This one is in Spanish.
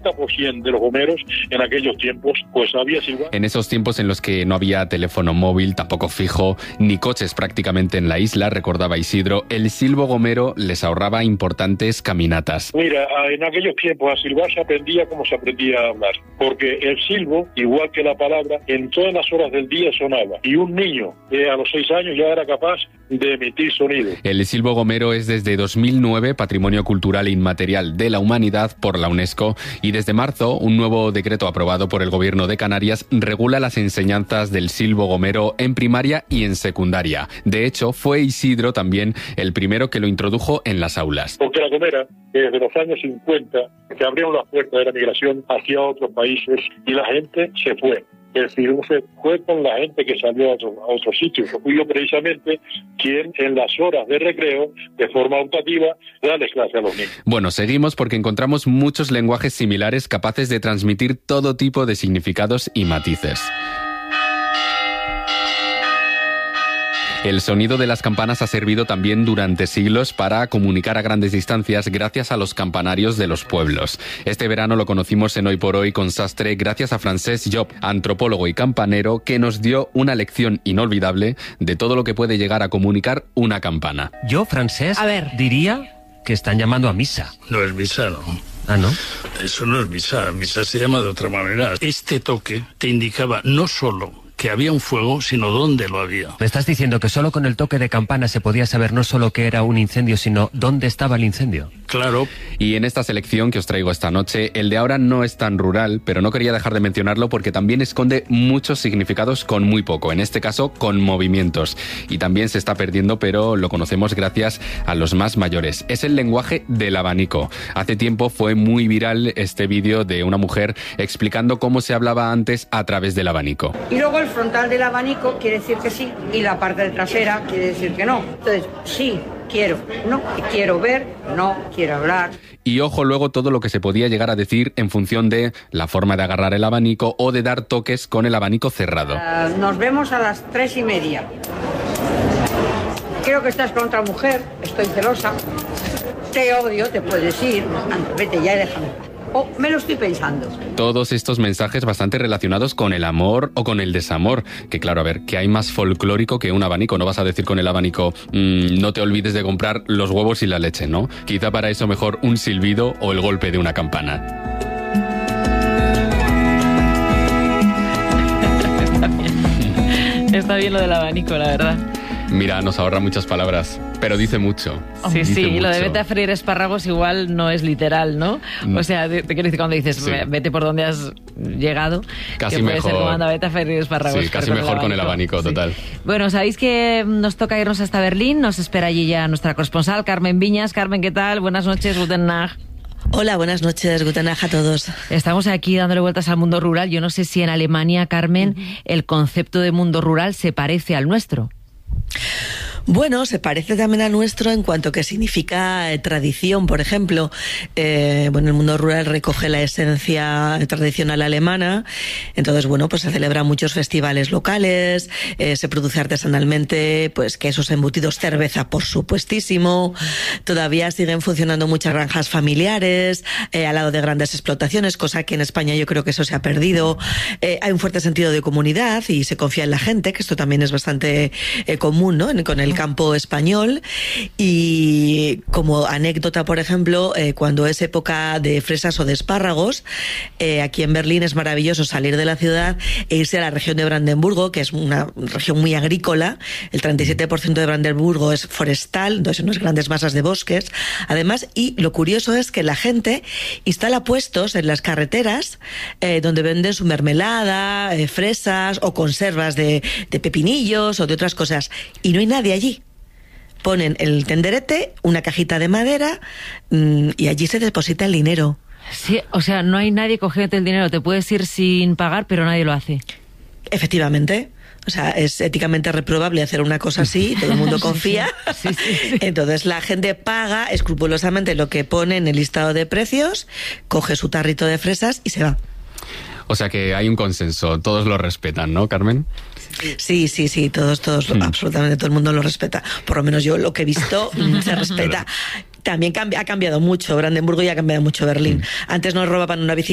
90% de los gomeros en aquellos tiempos pues había silbato. En esos tiempos en los que no había teléfono móvil, tampoco fijo, ni coches prácticamente en la isla, recordaba Isidro, el silbo gomero les ahorraba importantes caminatas. Mira, en aquellos tiempos a silbar se aprendía como se aprendía a hablar, porque el silbo, igual que la palabra, en todas las horas del día sonaba, y un niño a los 6 años ya era capaz de emitir sonido. El silbo gomero es desde 2009 Patrimonio Cultural e Inmaterial de la Humanidad por la UNESCO, y desde marzo un nuevo decreto aprobado por el Gobierno de Canarias regula las enseñanzas del silbo gomero en primaria y en secundaria. De hecho, fue Isidro también el primero que lo introdujo en las aulas. Porque la gomera, desde los años 50, que abrieron las puertas de la migración hacia otros países y la gente se fue. El silbo se fue con la gente que salió a otros sitios. Fui yo precisamente quien en las horas de recreo, de forma optativa, darles clase a los niños. Bueno, seguimos porque encontramos muchos lenguajes similares capaces de transmitir todo tipo de significados y matices. El sonido de las campanas ha servido también durante siglos para comunicar a grandes distancias gracias a los campanarios de los pueblos. Este verano lo conocimos en Hoy por Hoy con Sastre gracias a Francesc Job, antropólogo y campanero, que nos dio una lección inolvidable de todo lo que puede llegar a comunicar una campana. Yo, Francesc, diría que están llamando a misa. No es misa, ¿no? Ah, ¿no? Eso no es misa. Misa se llama de otra manera. Este toque te indicaba no solo que había un fuego, sino dónde lo había. Me estás diciendo que solo con el toque de campana se podía saber no solo que era un incendio, sino dónde estaba el incendio. Claro. Y en esta selección que os traigo esta noche, el de ahora no es tan rural, pero no quería dejar de mencionarlo porque también esconde muchos significados con muy poco, en este caso con movimientos. Y también se está perdiendo, pero lo conocemos gracias a los más mayores. Es el lenguaje del abanico. Hace tiempo fue muy viral este vídeo de una mujer explicando cómo se hablaba antes a través del abanico. Y luego el frontal del abanico quiere decir que sí y la parte trasera quiere decir que no. Entonces, sí, quiero, no, quiero ver, no, quiero hablar. Y ojo luego todo lo que se podía llegar a decir en función de la forma de agarrar el abanico o de dar toques con el abanico cerrado. Nos vemos a las 3:30. Creo que estás con otra mujer, estoy celosa. Te odio, te puedes ir. Anda, vete ya y déjame. Oh, me lo estoy pensando. Todos estos mensajes bastante relacionados con el amor o con el desamor. Que claro, a ver, ¿qué hay más folclórico que un abanico? No vas a decir con el abanico, no te olvides de comprar los huevos y la leche, ¿no? Quizá para eso mejor un silbido o el golpe de una campana. Está bien lo del abanico, la verdad. Mira, nos ahorra muchas palabras, pero dice mucho. Sí, dice sí, mucho. y lo de vete a freír espárragos igual no es literal, ¿no? O sea, te quiero decir, cuando dices vete por donde has llegado, casi que puede mejor, ser como anda, vete a freír espárragos. Sí, casi mejor con el abanico, total. Bueno, sabéis que nos toca irnos hasta Berlín, nos espera allí ya nuestra corresponsal, Carmen Viñas. Carmen, ¿qué tal? Buenas noches, guten Nacht. Hola, buenas noches, guten Nacht a todos. Estamos aquí dándole vueltas al mundo rural. Yo no sé si en Alemania, Carmen, el concepto de mundo rural se parece al nuestro. Bueno, se parece también al nuestro en cuanto que significa tradición, por ejemplo. Bueno, el mundo rural recoge la esencia tradicional alemana, entonces, bueno, pues se celebran muchos festivales locales, se produce artesanalmente, pues quesos embutidos, cerveza, por supuestísimo. Todavía siguen funcionando muchas granjas familiares, al lado de grandes explotaciones, cosa que en España yo creo que eso se ha perdido. Hay un fuerte sentido de comunidad y se confía en la gente, que esto también es bastante común, ¿no? Con el campo español. Y como anécdota, por ejemplo, cuando es época de fresas o de espárragos, aquí en Berlín es maravilloso salir de la ciudad e irse a la región de Brandenburgo, que es una región muy agrícola. El 37% de Brandenburgo es forestal, entonces unas grandes masas de bosques. Además, y lo curioso es que la gente instala puestos en las carreteras donde venden su mermelada, fresas o conservas de pepinillos o de otras cosas, y no hay nadie allí. Ponen el tenderete, una cajita de madera, y allí se deposita el dinero. Sí, o sea, no hay nadie cogiéndote el dinero. Te puedes ir sin pagar, pero nadie lo hace. Efectivamente. O sea, es éticamente reprobable hacer una cosa así, todo el mundo confía. Sí. Entonces la gente paga escrupulosamente lo que pone en el listado de precios, coge su tarrito de fresas y se va. O sea que hay un consenso, todos lo respetan, ¿no, Carmen? Sí, todos, absolutamente todo el mundo lo respeta. Por lo menos yo lo que he visto se respeta. También ha cambiado mucho Brandenburgo y ha cambiado mucho Berlín. Antes nos robaban una bicicleta